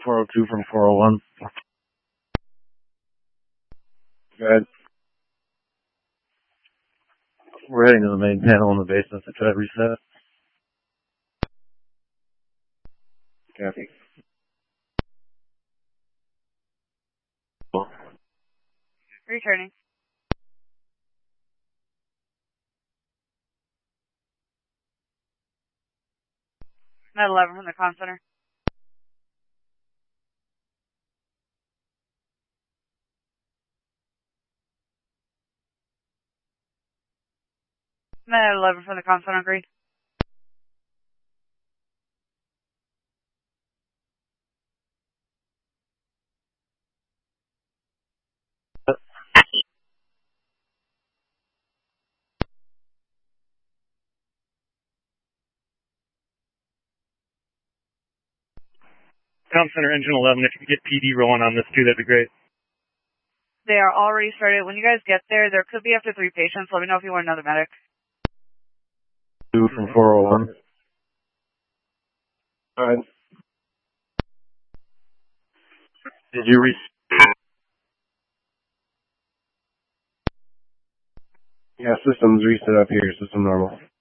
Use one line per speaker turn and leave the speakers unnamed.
402 from 401. Good. We're heading to the main panel in the basement to try to reset. Copy.
Returning. Med 11 from the comm center. Med 11 from the comm center, agreed.
Comm Center Engine 11, if you could get PD rolling on this too, that'd be great.
They are already started. When you guys get there, there could be up to 3 patients. Let me know if you want another medic.
2 from 401. Alright. Did you Yeah, systems reset up here. System normal.